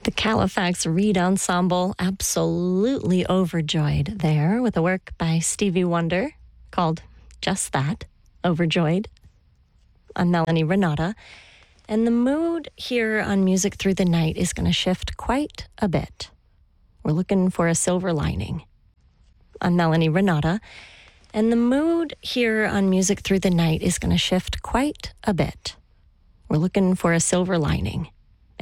The Califax Reed Ensemble, absolutely overjoyed there with a work by Stevie Wonder called just that, Overjoyed. I'm Melanie Renata, and the mood here on Music Through the Night is going to shift quite a bit. We're looking for a silver lining. I'm Melanie Renata, and the mood here on Music Through the Night is going to shift quite a bit. We're looking for a silver lining.